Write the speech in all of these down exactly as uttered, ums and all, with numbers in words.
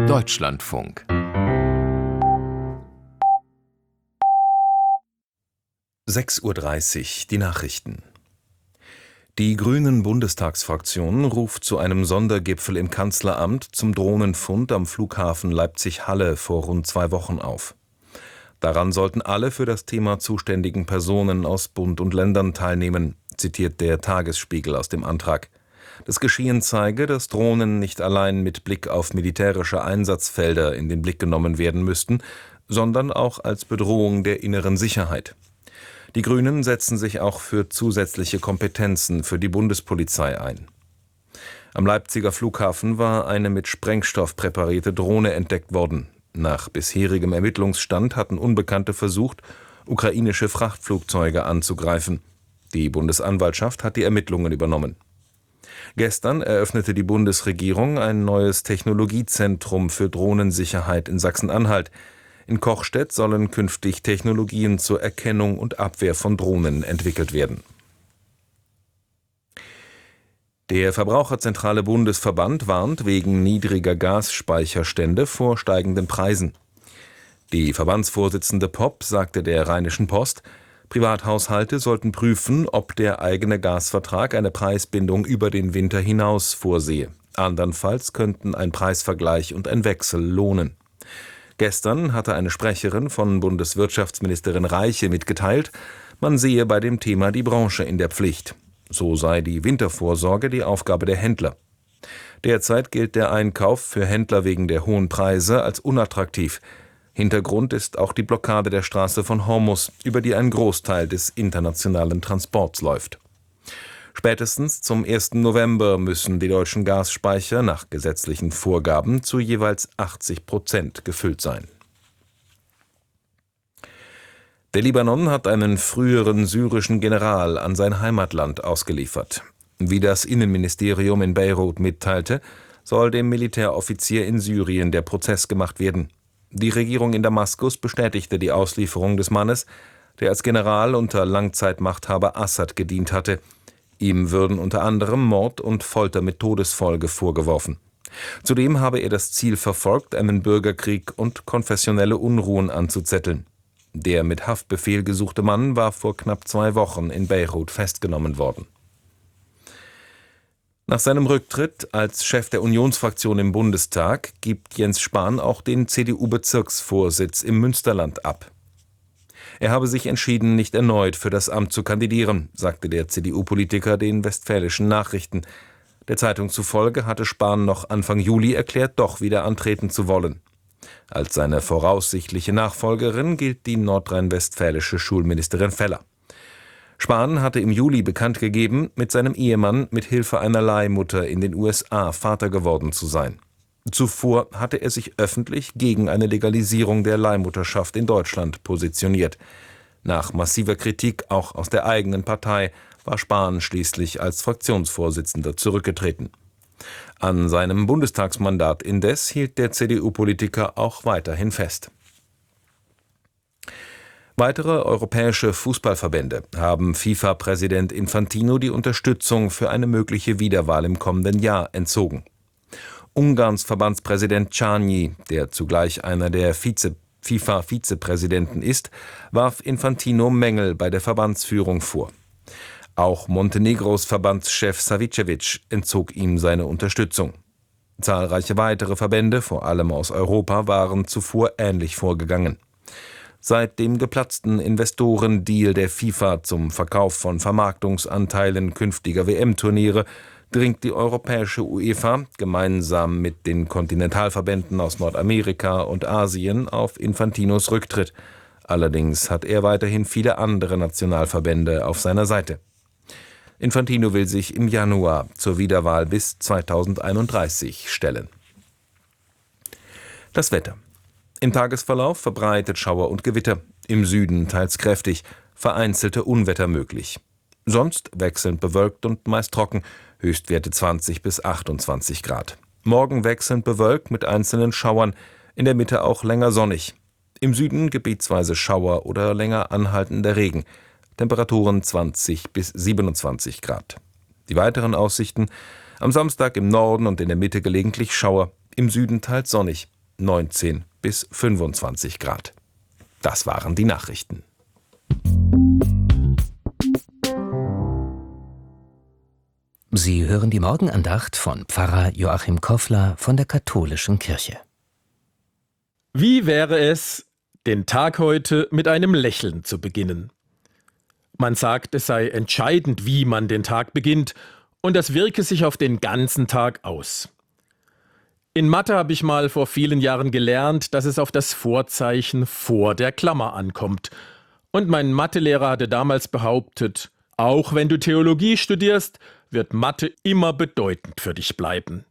Deutschlandfunk. sechs Uhr dreißig, die Nachrichten. Die Grünen-Bundestagsfraktion ruft zu einem Sondergipfel im Kanzleramt zum Drohnenfund am Flughafen Leipzig-Halle vor rund zwei Wochen auf. Daran sollten alle für das Thema zuständigen Personen aus Bund und Ländern teilnehmen, zitiert der Tagesspiegel aus dem Antrag. Das Geschehen zeige, dass Drohnen nicht allein mit Blick auf militärische Einsatzfelder in den Blick genommen werden müssten, sondern auch als Bedrohung der inneren Sicherheit. Die Grünen setzen sich auch für zusätzliche Kompetenzen für die Bundespolizei ein. Am Leipziger Flughafen war eine mit Sprengstoff präparierte Drohne entdeckt worden. Nach bisherigem Ermittlungsstand hatten Unbekannte versucht, ukrainische Frachtflugzeuge anzugreifen. Die Bundesanwaltschaft hat die Ermittlungen übernommen. Gestern eröffnete die Bundesregierung ein neues Technologiezentrum für Drohnensicherheit in Sachsen-Anhalt. In Kochstedt sollen künftig Technologien zur Erkennung und Abwehr von Drohnen entwickelt werden. Der Verbraucherzentrale Bundesverband warnt wegen niedriger Gasspeicherstände vor steigenden Preisen. Die Verbandsvorsitzende Popp sagte der Rheinischen Post, Privathaushalte sollten prüfen, ob der eigene Gasvertrag eine Preisbindung über den Winter hinaus vorsehe. Andernfalls könnten ein Preisvergleich und ein Wechsel lohnen. Gestern hatte eine Sprecherin von Bundeswirtschaftsministerin Reiche mitgeteilt, man sehe bei dem Thema die Branche in der Pflicht. So sei die Wintervorsorge die Aufgabe der Händler. Derzeit gilt der Einkauf für Händler wegen der hohen Preise als unattraktiv. Hintergrund ist auch die Blockade der Straße von Hormuz, über die ein Großteil des internationalen Transports läuft. Spätestens zum ersten November müssen die deutschen Gasspeicher nach gesetzlichen Vorgaben zu jeweils achtzig Prozent gefüllt sein. Der Libanon hat einen früheren syrischen General an sein Heimatland ausgeliefert. Wie das Innenministerium in Beirut mitteilte, soll dem Militäroffizier in Syrien der Prozess gemacht werden. Die Regierung in Damaskus bestätigte die Auslieferung des Mannes, der als General unter Langzeitmachthaber Assad gedient hatte. Ihm würden unter anderem Mord und Folter mit Todesfolge vorgeworfen. Zudem habe er das Ziel verfolgt, einen Bürgerkrieg und konfessionelle Unruhen anzuzetteln. Der mit Haftbefehl gesuchte Mann war vor knapp zwei Wochen in Beirut festgenommen worden. Nach seinem Rücktritt als Chef der Unionsfraktion im Bundestag gibt Jens Spahn auch den C D U-Bezirksvorsitz im Münsterland ab. Er habe sich entschieden, nicht erneut für das Amt zu kandidieren, sagte der C D U-Politiker den Westfälischen Nachrichten. Der Zeitung zufolge hatte Spahn noch Anfang Juli erklärt, doch wieder antreten zu wollen. Als seine voraussichtliche Nachfolgerin gilt die nordrhein-westfälische Schulministerin Feller. Spahn hatte im Juli bekannt gegeben, mit seinem Ehemann mit Hilfe einer Leihmutter in den U S A Vater geworden zu sein. Zuvor hatte er sich öffentlich gegen eine Legalisierung der Leihmutterschaft in Deutschland positioniert. Nach massiver Kritik, auch aus der eigenen Partei, war Spahn schließlich als Fraktionsvorsitzender zurückgetreten. An seinem Bundestagsmandat indes hielt der C D U-Politiker auch weiterhin fest. Weitere europäische Fußballverbände haben FIFA-Präsident Infantino die Unterstützung für eine mögliche Wiederwahl im kommenden Jahr entzogen. Ungarns Verbandspräsident Czarny, der zugleich einer der Vize- FIFA-Vizepräsidenten ist, warf Infantino Mängel bei der Verbandsführung vor. Auch Montenegros Verbandschef Savicevic entzog ihm seine Unterstützung. Zahlreiche weitere Verbände, vor allem aus Europa, waren zuvor ähnlich vorgegangen. Seit dem geplatzten Investorendeal der FIFA zum Verkauf von Vermarktungsanteilen künftiger W M-Turniere dringt die europäische UEFA gemeinsam mit den Kontinentalverbänden aus Nordamerika und Asien auf Infantinos Rücktritt. Allerdings hat er weiterhin viele andere Nationalverbände auf seiner Seite. Infantino will sich im Januar zur Wiederwahl bis zweitausendeinunddreißig stellen. Das Wetter. Im Tagesverlauf verbreitet Schauer und Gewitter, im Süden teils kräftig, vereinzelte Unwetter möglich. Sonst wechselnd bewölkt und meist trocken, Höchstwerte zwanzig bis achtundzwanzig Grad. Morgen wechselnd bewölkt mit einzelnen Schauern, in der Mitte auch länger sonnig. Im Süden gebietsweise Schauer oder länger anhaltender Regen. Temperaturen zwanzig bis siebenundzwanzig Grad. Die weiteren Aussichten: am Samstag im Norden und in der Mitte gelegentlich Schauer, im Süden teils sonnig. neunzehn bis fünfundzwanzig Grad. Das waren die Nachrichten. Sie hören die Morgenandacht von Pfarrer Joachim Koffler von der Katholischen Kirche. Wie wäre es, den Tag heute mit einem Lächeln zu beginnen? Man sagt, es sei entscheidend, wie man den Tag beginnt, und das wirke sich auf den ganzen Tag aus. In Mathe habe ich mal vor vielen Jahren gelernt, dass es auf das Vorzeichen vor der Klammer ankommt. Und mein Mathelehrer hatte damals behauptet, auch wenn du Theologie studierst, wird Mathe immer bedeutend für dich bleiben.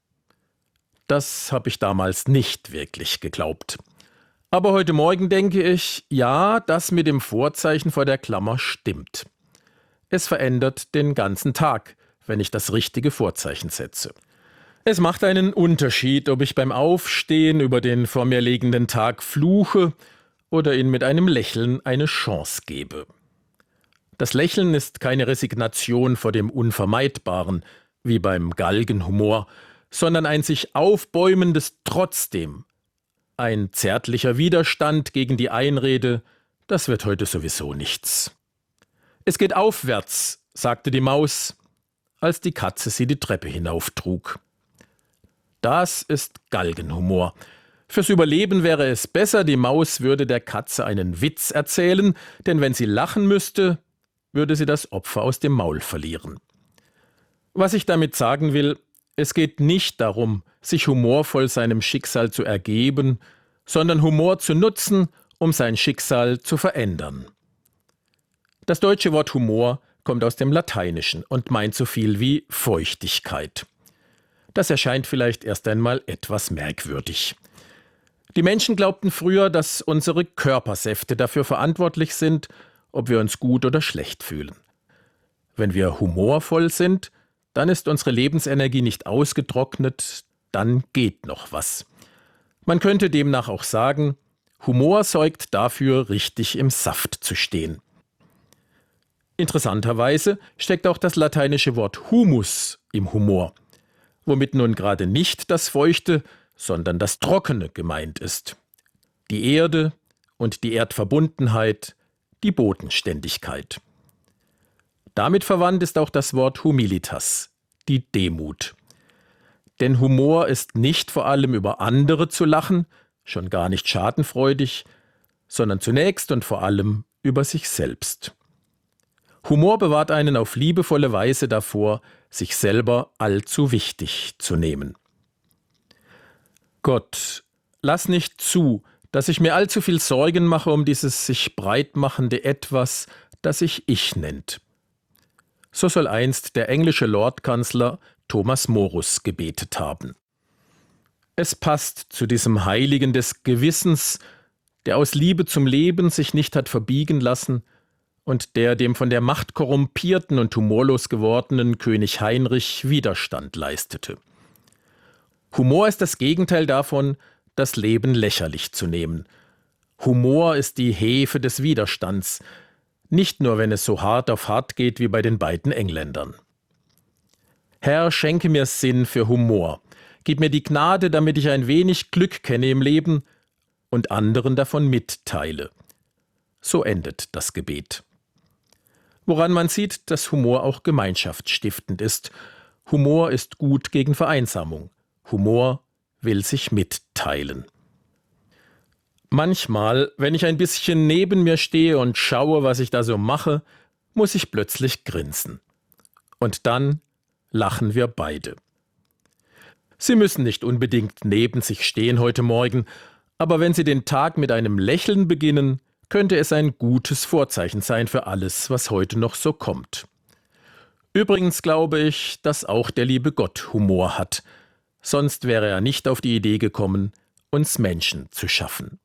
Das habe ich damals nicht wirklich geglaubt. Aber heute Morgen denke ich, ja, das mit dem Vorzeichen vor der Klammer stimmt. Es verändert den ganzen Tag, wenn ich das richtige Vorzeichen setze. Es macht einen Unterschied, ob ich beim Aufstehen über den vor mir liegenden Tag fluche oder ihn mit einem Lächeln eine Chance gebe. Das Lächeln ist keine Resignation vor dem Unvermeidbaren, wie beim Galgenhumor, sondern ein sich aufbäumendes Trotzdem. Ein zärtlicher Widerstand gegen die Einrede, das wird heute sowieso nichts. Es geht aufwärts, sagte die Maus, als die Katze sie die Treppe hinauftrug. Das ist Galgenhumor. Fürs Überleben wäre es besser, die Maus würde der Katze einen Witz erzählen, denn wenn sie lachen müsste, würde sie das Opfer aus dem Maul verlieren. Was ich damit sagen will, es geht nicht darum, sich humorvoll seinem Schicksal zu ergeben, sondern Humor zu nutzen, um sein Schicksal zu verändern. Das deutsche Wort Humor kommt aus dem Lateinischen und meint so viel wie Feuchtigkeit. Das erscheint vielleicht erst einmal etwas merkwürdig. Die Menschen glaubten früher, dass unsere Körpersäfte dafür verantwortlich sind, ob wir uns gut oder schlecht fühlen. Wenn wir humorvoll sind, dann ist unsere Lebensenergie nicht ausgetrocknet, dann geht noch was. Man könnte demnach auch sagen, Humor sorgt dafür, richtig im Saft zu stehen. Interessanterweise steckt auch das lateinische Wort Humus im Humor, womit nun gerade nicht das Feuchte, sondern das Trockene gemeint ist. Die Erde und die Erdverbundenheit, die Bodenständigkeit. Damit verwandt ist auch das Wort Humilitas, die Demut. Denn Humor ist nicht vor allem über andere zu lachen, schon gar nicht schadenfreudig, sondern zunächst und vor allem über sich selbst. Humor bewahrt einen auf liebevolle Weise davor, sich selber allzu wichtig zu nehmen. Gott, lass nicht zu, dass ich mir allzu viel Sorgen mache um dieses sich breitmachende Etwas, das sich Ich nennt. So soll einst der englische Lordkanzler Thomas Morus gebetet haben. Es passt zu diesem Heiligen des Gewissens, der aus Liebe zum Leben sich nicht hat verbiegen lassen und der dem von der Macht korrumpierten und humorlos gewordenen König Heinrich Widerstand leistete. Humor ist das Gegenteil davon, das Leben lächerlich zu nehmen. Humor ist die Hefe des Widerstands, nicht nur wenn es so hart auf hart geht wie bei den beiden Engländern. Herr, schenke mir Sinn für Humor, gib mir die Gnade, damit ich ein wenig Glück kenne im Leben und anderen davon mitteile. So endet das Gebet. Woran man sieht, dass Humor auch gemeinschaftsstiftend ist. Humor ist gut gegen Vereinsamung. Humor will sich mitteilen. Manchmal, wenn ich ein bisschen neben mir stehe und schaue, was ich da so mache, muss ich plötzlich grinsen. Und dann lachen wir beide. Sie müssen nicht unbedingt neben sich stehen heute Morgen, aber wenn Sie den Tag mit einem Lächeln beginnen, könnte es ein gutes Vorzeichen sein für alles, was heute noch so kommt. Übrigens glaube ich, dass auch der liebe Gott Humor hat, sonst wäre er nicht auf die Idee gekommen, uns Menschen zu schaffen.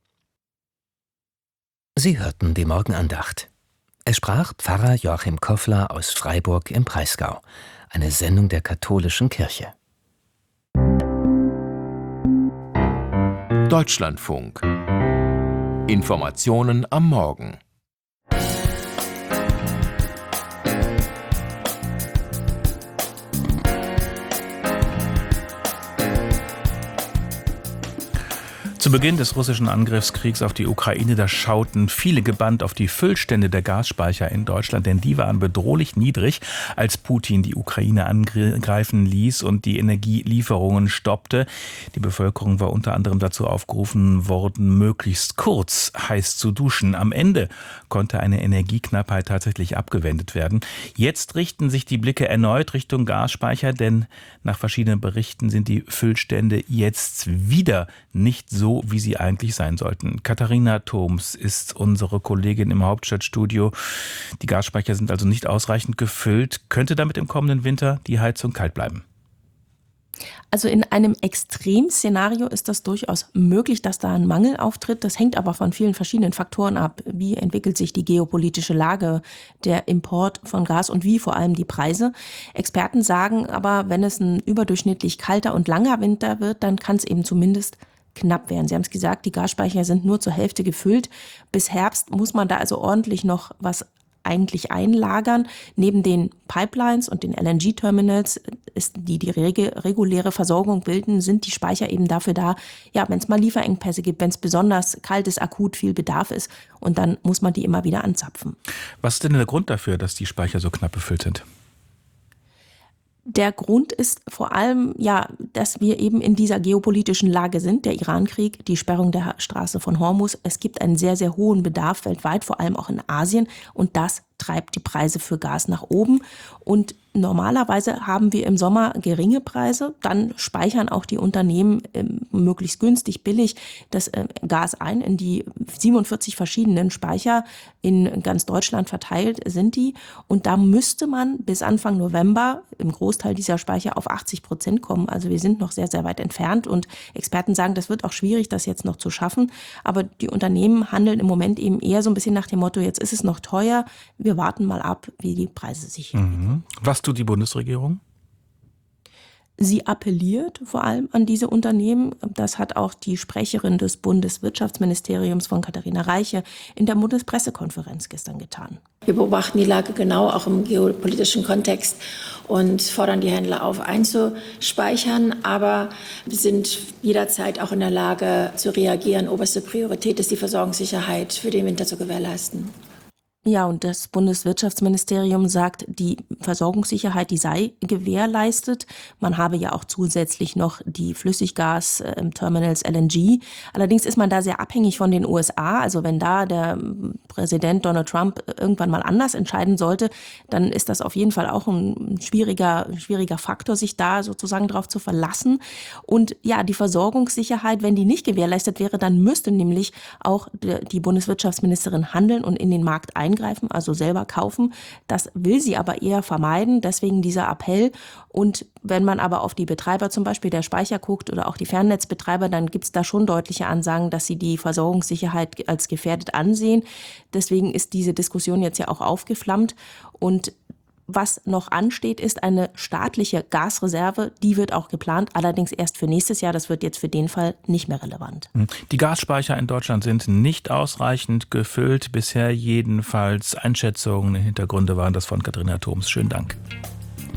Sie hörten die Morgenandacht. Es sprach Pfarrer Joachim Koffler aus Freiburg im Breisgau, eine Sendung der Katholischen Kirche. Deutschlandfunk. Informationen am Morgen. Zu Beginn des russischen Angriffskriegs auf die Ukraine, da schauten viele gebannt auf die Füllstände der Gasspeicher in Deutschland, denn die waren bedrohlich niedrig, als Putin die Ukraine angreifen ließ und die Energielieferungen stoppte. Die Bevölkerung war unter anderem dazu aufgerufen worden, möglichst kurz heiß zu duschen. Am Ende konnte eine Energieknappheit tatsächlich abgewendet werden. Jetzt richten sich die Blicke erneut Richtung Gasspeicher, denn nach verschiedenen Berichten sind die Füllstände jetzt wieder nicht so, wie sie eigentlich sein sollten. Katharina Thoms ist unsere Kollegin im Hauptstadtstudio. Die Gasspeicher sind also nicht ausreichend gefüllt. Könnte damit im kommenden Winter die Heizung kalt bleiben? Also in einem Extremszenario ist das durchaus möglich, dass da ein Mangel auftritt. Das hängt aber von vielen verschiedenen Faktoren ab. Wie entwickelt sich die geopolitische Lage, der Import von Gas und wie vor allem die Preise? Experten sagen aber, wenn es ein überdurchschnittlich kalter und langer Winter wird, dann kann es eben zumindest knapp werden. Sie haben es gesagt, die Gasspeicher sind nur zur Hälfte gefüllt. Bis Herbst muss man da also ordentlich noch was eigentlich einlagern. Neben den Pipelines und den L N G-Terminals, ist, die die rege, reguläre Versorgung bilden, sind die Speicher eben dafür da, ja, wenn es mal Lieferengpässe gibt, wenn es besonders kalt ist, akut viel Bedarf ist, und dann muss man die immer wieder anzapfen. Was ist denn der Grund dafür, dass die Speicher so knapp befüllt sind? Der Grund ist vor allem, ja, dass wir eben in dieser geopolitischen Lage sind, der Irankrieg, die Sperrung der Straße von Hormuz. Es gibt einen sehr, sehr hohen Bedarf weltweit, vor allem auch in Asien, und das treibt die Preise für Gas nach oben. Und normalerweise haben wir im Sommer geringe Preise, dann speichern auch die Unternehmen äh, möglichst günstig, billig das äh, Gas ein. In die siebenundvierzig verschiedenen Speicher in ganz Deutschland verteilt sind die. Und da müsste man bis Anfang November im Großteil dieser Speicher auf achtzig Prozent kommen. Also wir sind noch sehr, sehr weit entfernt, und Experten sagen, das wird auch schwierig, das jetzt noch zu schaffen. Aber die Unternehmen handeln im Moment eben eher so ein bisschen nach dem Motto, jetzt ist es noch teuer, wir warten mal ab, wie die Preise sich entwickeln. Mhm. Was tut die Bundesregierung? Sie appelliert vor allem an diese Unternehmen. Das hat auch die Sprecherin des Bundeswirtschaftsministeriums von Katharina Reiche in der Bundespressekonferenz gestern getan. Wir beobachten die Lage genau, auch im geopolitischen Kontext, und fordern die Händler auf, einzuspeichern. Aber wir sind jederzeit auch in der Lage zu reagieren. Oberste Priorität ist, die Versorgungssicherheit für den Winter zu gewährleisten. Ja, und das Bundeswirtschaftsministerium sagt, die Versorgungssicherheit, die sei gewährleistet. Man habe ja auch zusätzlich noch die Flüssiggas-Terminals L N G. Allerdings ist man da sehr abhängig von den U S A. Also wenn da der Präsident Donald Trump irgendwann mal anders entscheiden sollte, dann ist das auf jeden Fall auch ein schwieriger, schwieriger Faktor, sich da sozusagen drauf zu verlassen. Und ja, die Versorgungssicherheit, wenn die nicht gewährleistet wäre, dann müsste nämlich auch die Bundeswirtschaftsministerin handeln und in den Markt eingreifen. Eingreifen, also selber kaufen. Das will sie aber eher vermeiden, deswegen dieser Appell. Und wenn man aber auf die Betreiber zum Beispiel der Speicher guckt oder auch die Fernnetzbetreiber, dann gibt es da schon deutliche Ansagen, dass sie die Versorgungssicherheit als gefährdet ansehen. Deswegen ist diese Diskussion jetzt ja auch aufgeflammt, und was noch ansteht, ist eine staatliche Gasreserve. Die wird auch geplant, allerdings erst für nächstes Jahr. Das wird jetzt für den Fall nicht mehr relevant. Die Gasspeicher in Deutschland sind nicht ausreichend gefüllt. Bisher jedenfalls. Einschätzungen, Hintergründe waren das von Katharina Thoms. Schönen Dank.